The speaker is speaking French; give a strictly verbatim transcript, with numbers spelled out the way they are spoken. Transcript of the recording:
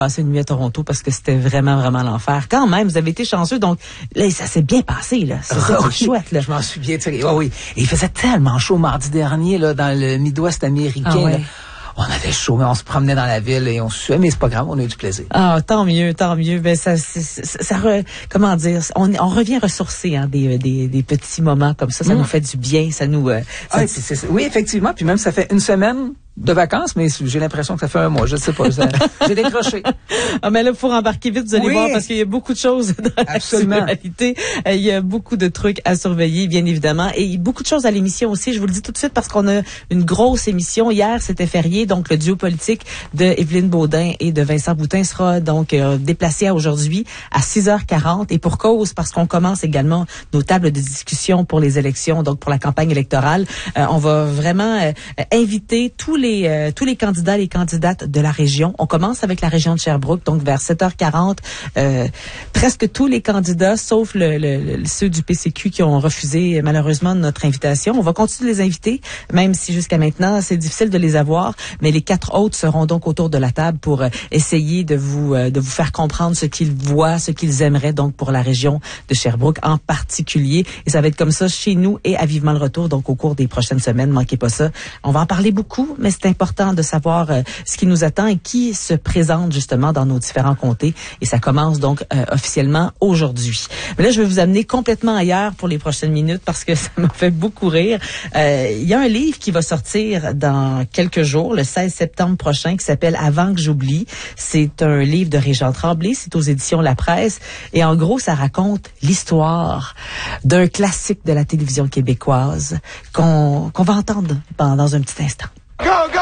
passé une nuit à Toronto parce que c'était vraiment, vraiment l'enfer. Quand même, vous avez été chanceux, donc là, ça s'est bien passé, là. C'est ça qui est chouette, là. Je m'en suis bien tiré. Oh oui. Et il faisait tellement chaud mardi dernier, là, dans le Midwest américain, ah ouais. là. On avait chaud, mais on se promenait dans la ville et on se suait, mais c'est pas grave, on a eu du plaisir. Ah, tant mieux, tant mieux. Ben ça, ça, ça, ça re, comment dire, on, on revient ressourcer, hein, des, des, des petits moments comme ça. Ça mmh. nous fait du bien, ça nous. Euh, ça ah, c'est, c'est, oui, effectivement. Puis même ça fait une semaine de vacances, mais j'ai l'impression que ça fait un mois. Je sais pas. Ça, j'ai décroché. Ah, mais là, pour embarquer vite, vous allez oui. voir, parce qu'il y a beaucoup de choses dans l'actualité. Il y a beaucoup de trucs à surveiller, bien évidemment. Et beaucoup de choses à l'émission aussi. Je vous le dis tout de suite parce qu'on a une grosse émission. Hier, c'était férié. Donc, le duo politique de Évelyne Baudin et de Vincent Boutin sera donc euh, déplacé à aujourd'hui à six heures quarante. Et pour cause, parce qu'on commence également nos tables de discussion pour les élections, donc pour la campagne électorale. Euh, on va vraiment euh, inviter tous les Les, euh, tous les candidats et les candidates de la région. On commence avec la région de Sherbrooke, donc vers sept heures quarante. Euh, presque tous les candidats, sauf le, le, le, ceux du P C Q qui ont refusé malheureusement notre invitation. On va continuer de les inviter, même si jusqu'à maintenant, c'est difficile de les avoir. Mais les quatre autres seront donc autour de la table pour euh, essayer de vous euh, de vous faire comprendre ce qu'ils voient, ce qu'ils aimeraient donc pour la région de Sherbrooke en particulier. Et ça va être comme ça chez nous et à Vivement le Retour, donc au cours des prochaines semaines. Manquez pas ça. On va en parler beaucoup, mais c'est important de savoir euh, ce qui nous attend et qui se présente justement dans nos différents comtés. Et ça commence donc euh, officiellement aujourd'hui. Mais là, je vais vous amener complètement ailleurs pour les prochaines minutes parce que ça m'a fait beaucoup rire. Euh, il y a un livre qui va sortir dans quelques jours, le seize septembre prochain, qui s'appelle Avant que j'oublie. C'est un livre de Régent Tremblay. C'est aux éditions La Presse. Et en gros, ça raconte l'histoire d'un classique de la télévision québécoise qu'on, qu'on va entendre dans, dans un petit instant. Go, go!